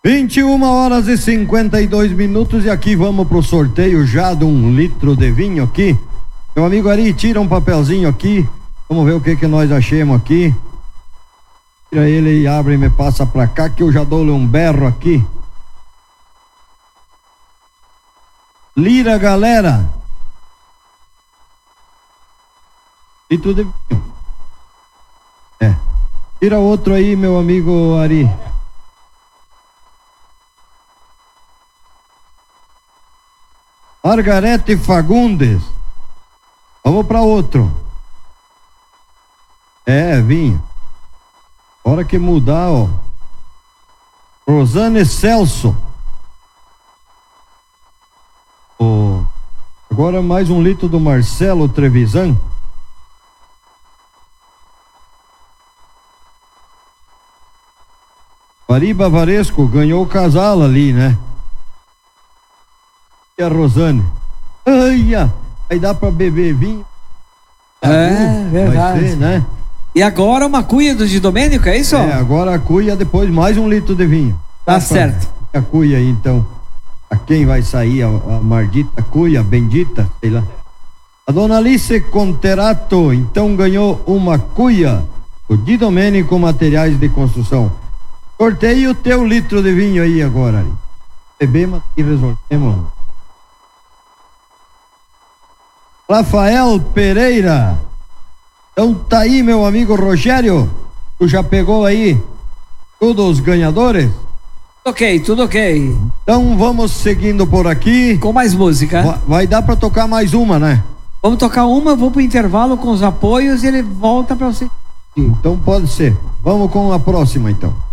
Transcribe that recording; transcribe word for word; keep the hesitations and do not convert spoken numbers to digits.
vinte e uma horas e cinquenta e dois minutos e aqui vamos pro sorteio já de um litro de vinho aqui. Meu amigo Ari, tira um papelzinho aqui, vamos ver o que que nós achamos aqui. Tira ele e abre e me passa pra cá que eu já dou-lhe um berro aqui. Lira, galera. Litro de vinho. É. Tira outro aí, meu amigo Ari. Margarete Fagundes. Vamos para outro. É, vinho. Hora que mudar, ó. Rosane Celso. Oh. Agora mais um litro do Marcelo Trevisan. Bariba Varesco ganhou o casal ali, né? E a Rosane. Ai, aí dá pra beber vinho. É, verdade. Vai ser, né? E agora uma cuia do de Domênico, é isso? É, agora a cuia, depois mais um litro de vinho. Tá certo. A cuia aí, então. A quem vai sair? A, a maldita cuia, bendita, sei lá. A dona Alice Conterato, então ganhou uma cuia do Di Domênico Materiais de Construção. Sorteio o teu litro de vinho aí agora, ali. Bebemos e resolvemos. Rafael Pereira. Então tá aí, meu amigo Rogério. Tu já pegou aí todos os ganhadores? Ok, tudo ok. Então vamos seguindo por aqui. Com mais música. Vai, vai dar pra tocar mais uma, né? Vamos tocar uma, vou pro intervalo com os apoios e ele volta pra você. Então pode ser. Vamos com a próxima, então.